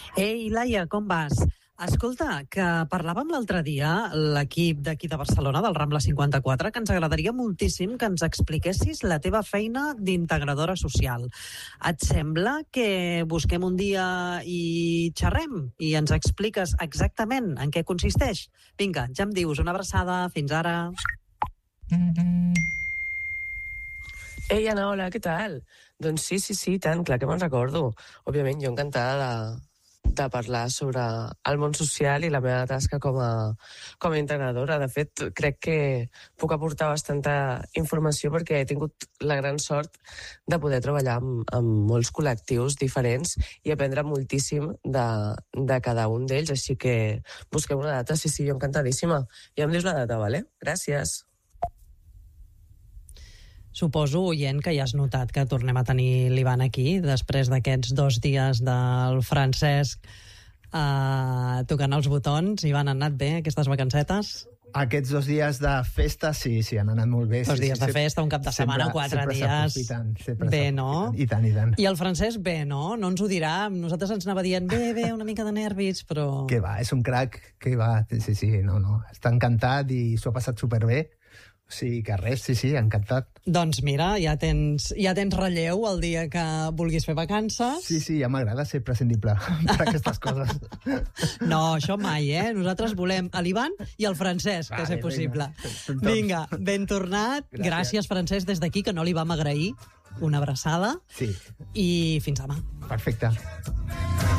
Ei, Laia, com vas? Escolta, que parlàvem l'altre dia, l'equip d'aquí de Barcelona, del Rambla 54, que ens agradaria moltíssim que ens expliquessis la teva feina d'integradora social. Et sembla que busquem un dia i xerrem i ens expliques exactament en què consisteix? Vinga, ja em dius, una abraçada, fins ara. Ei, Anna, hola, què tal? Doncs sí, tant, clar que me'n recordo. Òbviament, jo encantada de parlar sobre el món social i la meva tasca com a integradora. De fet, crec que puc aportar bastanta informació perquè he tingut la gran sort de poder treballar amb molts col·lectius diferents i aprendre moltíssim de cada un d'ells, així que busquem una data. Sí, jo encantadíssima. Ja em dius la data, vale? Gràcies. Suposo, oient, que ja has notat que tornem a tenir l'Ivan aquí després d'aquests 2 dies del Francesc tocant els botons. Ivan, han anat bé aquestes vacancetes? Aquests 2 dies de festa, sí, han anat molt bé. 2 dies de festa, un cap de setmana, 4 dies. Bé, no? I tant. I el Francesc, bé, no? No ens ho dirà. Nosaltres ens anava dient, bé, una mica de nervis, però... Que va, és un crac, que va. Sí, no. Està encantat i s'ho ha passat superbé. O sigui que res, sí, encantat. Doncs mira, ja tens relleu el dia que vulguis fer vacances. Sí, ja m'agrada ser prescindible per aquestes coses. No, això mai, Nosaltres volem l'Ivan i el Francesc, que és possible. Vinga, ben tornat. Gràcies, Francesc, des d'aquí, que no li vam agrair. Una abraçada. Sí. I fins demà. Perfecte.